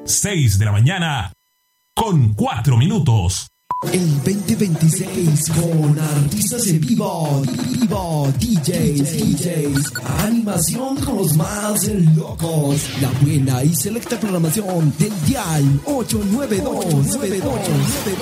6 de la mañana con 4 minutos. El 2026 con artistas en vivo, DJs, animación con los más locos, la buena y selecta programación del dial 892.